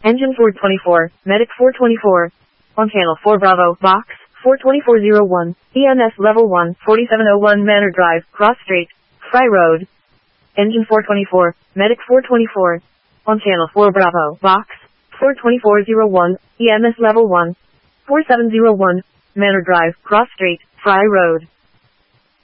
Engine 424, Medic 424. On channel 4 Bravo, Box, 42401, EMS Level 1, 4701 Manor Drive, Cross Street, Fry Road. Engine 424, Medic 424. On channel 4 Bravo, Box, 42401, EMS Level 1, 4701, Manor Drive, Cross Street, Fry Road.